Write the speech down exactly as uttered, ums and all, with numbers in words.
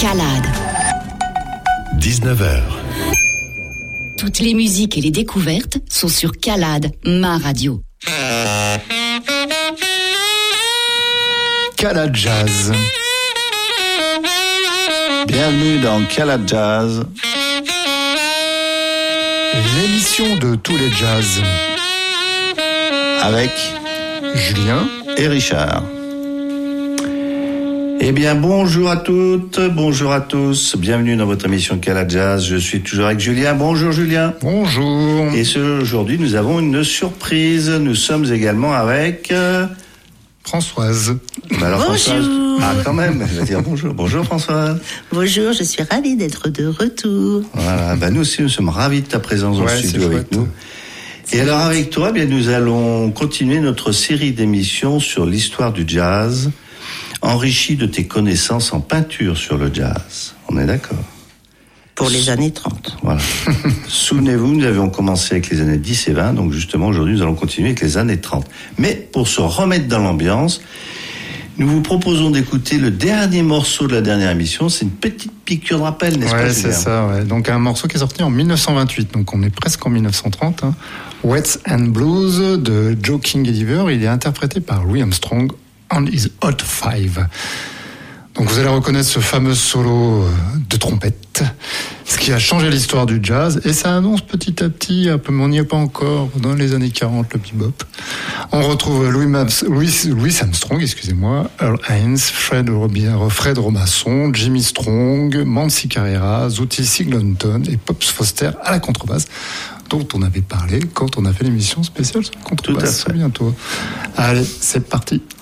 Calade. dix-neuf heures. Toutes les musiques et les découvertes sont sur Calade, ma radio. Calade Jazz. Bienvenue dans Calade Jazz. L'émission de tous les jazz. Avec Julien et Richard. Eh bien, bonjour à toutes, bonjour à tous. Bienvenue dans votre émission Calade Jazz. Je suis toujours avec Julien. Bonjour Julien. Bonjour. Et ce, aujourd'hui, nous avons une surprise. Nous sommes également avec... Euh... Françoise. Bah alors, bonjour. Françoise. Ah, quand même, je vais dire bonjour. Bonjour Françoise. Bonjour, je suis ravie d'être de retour. Voilà, bah nous aussi, nous sommes ravis de ta présence ouais, au studio avec nous. Et alors avec toi, bien, nous allons continuer notre série d'émissions sur l'histoire du jazz, enrichie de tes connaissances en peinture sur le jazz. On est d'accord ? Pour les années trente. Voilà. Souvenez-vous, nous avions commencé avec les années dix et vingt, donc justement aujourd'hui nous allons continuer avec les années trente. Mais pour se remettre dans l'ambiance, nous vous proposons d'écouter le dernier morceau de la dernière émission. C'est une petite piqûre de rappel, n'est-ce ouais, pas ? Ouais, c'est ça. Ouais. Donc un morceau qui est sorti en dix-neuf cent vingt-huit, donc on est presque en dix-neuf cent trente. Hein. Wets and Blues de Joe King-Ediver. Il est interprété par Louis Armstrong and his Hot Five. Donc vous allez reconnaître ce fameux solo de trompette, ce qui a changé l'histoire du jazz, et ça annonce petit à petit, un peu, mais on n'y est pas encore, dans les années quarante, le bebop. On retrouve Louis, Maps, Louis, Louis Armstrong, excusez-moi, Earl Hines, Fred, Fred Robinson, Jimmy Strong, Mancy Carrera, Zooty Siglanton et Pops Foster à la contrebasse, dont on avait parlé quand on a fait l'émission spéciale sur la contrebasse. Souviens-toi. Allez, c'est parti.